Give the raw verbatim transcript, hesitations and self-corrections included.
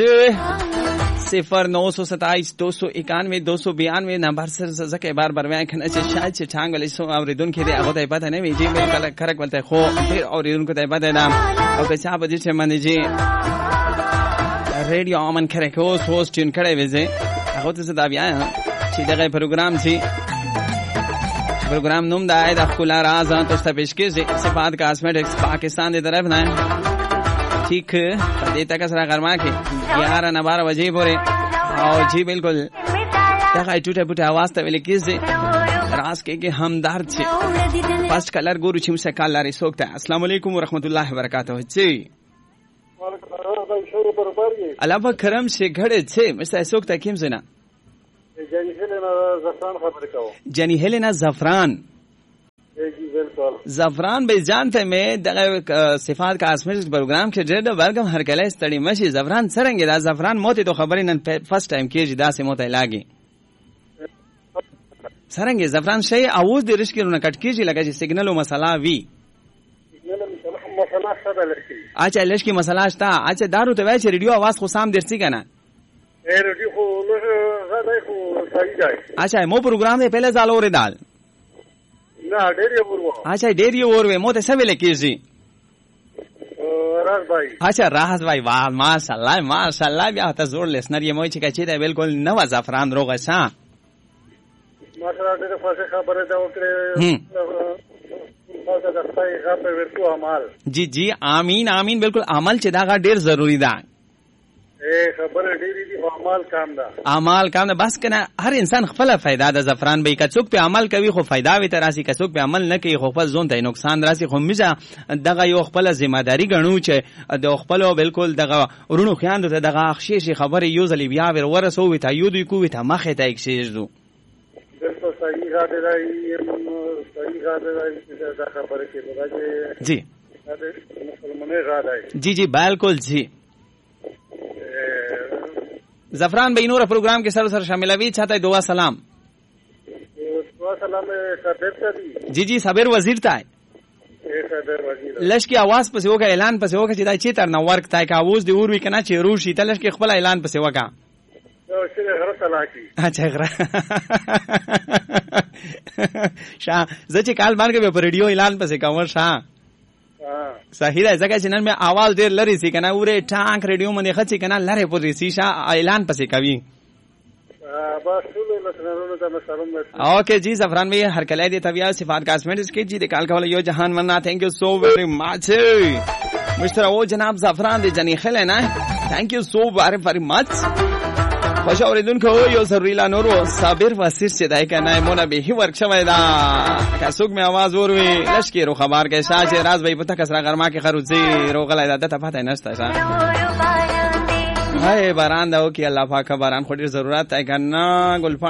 صفر نو سو ستائیس دو سو اکانوے دو سو بیانوے نمبر سر زکه بار بر وای کنه چې شاید چې څنګه لیسو اوریدونکو دې هغه ته پته نه وی چې مې کله کرک ولته خو ډیر اوریدونکو ته پته نه او که چا بده چې منې جی ریډیو امن کرک او سوس ټین کړي وځي هغه ته دا بیا چې دغه پروګرام سي پروګرام نوم دا د خپل راز تاسو ته پیش کیږي صفات کاسمیټکس پاکستان دې طرف نه ٹھیک دې تک سره غرما کې ग्यारह نه بارہ بجې پورې او جی بالکل دغه ټوټه ټوټه आवाज ته ویل کیږي راز کې کې همدارد شي فرست کلر ګورو چې موږ کال لري سوکته السلام علیکم ورحمت الله وبرکاته چی الله کرم شي غړې چې مې سوکته کیم زنه جنی هلینا زعفران خبر کاو جنی هلینا زعفران زعفران به جانته مې دغه صفات کا اسمه پروګرام کې ډېر ورګم هر کله ستړي مشي زعفران څنګه دا زعفران موته تو خبرې نن فرست ټایم کېږي دا سه موته لاګي څنګه زعفران شي اوس د رشکرونه کټ کېږي لکه چې سیګنل او مساله وی مساله شته لکه اچھا لشکې مساله شته اچھا دارو ته وای چې ریډیو आवाज خو سام درسي کنه اے ریډیو خو له غاډای خو صحیح دی اچھا مو پروګرام دې پہله ځال اورې دال نه ډېر یو ورو اچھا ډېر یو ورو مو ته څه ویل کېږي راز بھائی اچھا راز بھائی واہ ماشاءاللہ ماشاءاللہ بیا ته زور لسنر یې مو چې کچې دا بالکل نو زعفران روغه ښه ماشاءالله دې فاصله خبره دا وکړه جی جی آمین آمین بالکل عمل چې دا ډېر ضروری ده اے خبره ډېری دي عمل کام ده عمل کام ده بس کنه هر انسان خپل فائدہ د زعفران به کڅوک په عمل کوي خو فائدہ وي تراسي کڅوک په عمل نه کوي خو خپل ځون ته نقصان راسي خو میځه دغه یو خپل ذمہ داری غنو چې د خپل بالکل دغه ورونو خیان ته دغه اخشي خبره یو ځلی بیا ور ورسو وي ته یو دی کو وي ته مخه ته اکسیزو دغه صحیح غاډه راي صحیح غاډه راي دا خبره کې راځي جی مسلمانې غاډه جی جی بالکل جی زعفران به نور پروگرام کې سره سره شاملوي چاته دعا سلام دعا سلام صابر ته جی جی صابر وزیر ته اے صابر وزیر لشکې आवाज پسې وکړه اعلان پسې وکړه چې دا چې تر نو ورک تای کا आवाज دی اور وی کنه چې روشي تلش کې خپل اعلان پسې وکړه او چې غره تلاکی اچھا غره شاه زه چې کال باندې په ریډیو اعلان پسې کوم شاه صحیح ده ځکه چې نن مې आवाज ډېر لري سي کنه اورې ټانک ریډیو باندې خچې کنه لره پورې سي شاه اعلان پسې کوي بس ټول لسنرونو ته مسلم اوکے جی زعفران میں ہر کله دې طبيعت صفات کاسمیٹکس کې جی د کال کول یو جهان منا تھینک یو سو ویری مچ مستر او جناب زعفران دې جنی خله نه تھینک یو سو ویری ویری مچ خوش اوریدونکو یو سریلا نورو صابر واسیر چې دای کنه مونږ به هی ورک شوی دا کڅوک می आवाज وروي لشکې رو خبر کې شاشه راز به پته کسره غرما کې خروزي روغله عادت ته پته نشته ښا هاي باران دا او کې الله پاک باران خو ډیر ضرورت ہے کنه ګل